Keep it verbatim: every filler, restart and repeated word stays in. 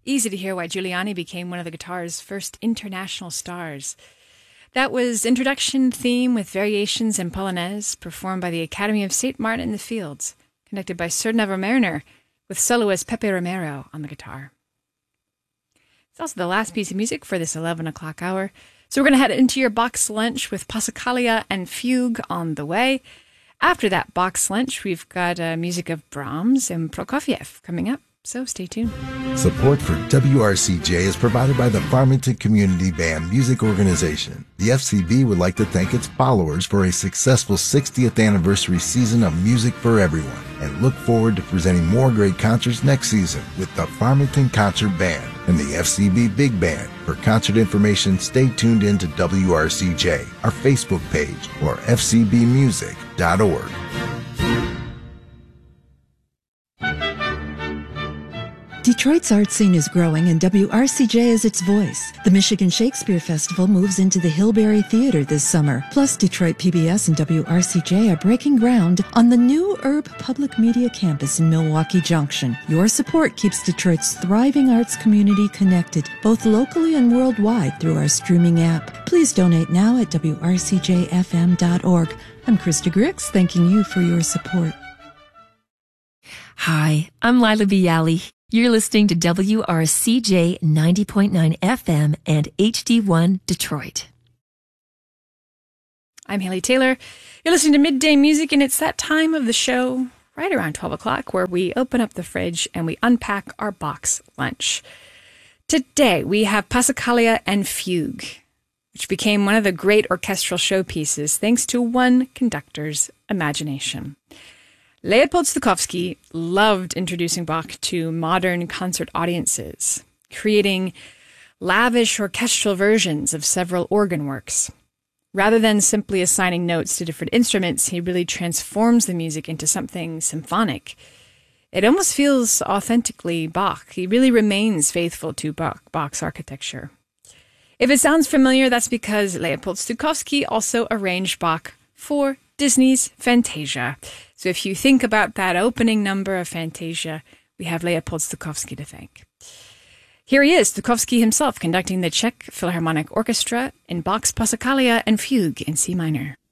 Easy to hear why Giuliani became one of the guitar's first international stars. That was Introduction Theme with Variations in Polonaise, performed by the Academy of Saint Martin in the Fields, conducted by Sir Neville Mariner, with soloist Pepe Romero on the guitar. It's also the last piece of music for this eleven o'clock hour, so we're going to head into your box lunch with Passacaglia and Fugue on the way. After that box lunch, we've got uh, music of Brahms and Prokofiev coming up, so stay tuned. Support for W R C J is provided by the Farmington Community Band Music Organization. The F C B would like to thank its followers for a successful sixtieth anniversary season of music for everyone, and look forward to presenting more great concerts next season with the Farmington Concert Band and the F C B Big Band. For concert information, stay tuned in to W R C J, our Facebook page, or f c b music dot org. Detroit's art scene is growing, and W R C J is its voice. The Michigan Shakespeare Festival moves into the Hillberry Theater this summer. Plus, Detroit P B S and W R C J are breaking ground on the new Urb Public Media campus in Milwaukee Junction. Your support keeps Detroit's thriving arts community connected, both locally and worldwide, through our streaming app. Please donate now at w r c j f m dot org. I'm Krista Grix, thanking you for your support. Hi, I'm Lila Bialy. You're listening to W R C J ninety point nine F M and H D one Detroit. I'm Haley Taylor. You're listening to Midday Music, and it's that time of the show, right around twelve o'clock, where we open up the fridge and we unpack our box lunch. Today, we have Passacaglia and Fugue, which became one of the great orchestral showpieces thanks to one conductor's imagination. Leopold Stokowski loved introducing Bach to modern concert audiences, creating lavish orchestral versions of several organ works. Rather than simply assigning notes to different instruments, he really transforms the music into something symphonic. It almost feels authentically Bach. He really remains faithful to Bach, Bach's architecture. If it sounds familiar, that's because Leopold Stokowski also arranged Bach for Disney's Fantasia. So if you think about that opening number of Fantasia, we have Leopold Stokowski to thank. Here he is, Stokowski himself, conducting the Czech Philharmonic Orchestra in Bach's Passacaglia and Fugue in C minor.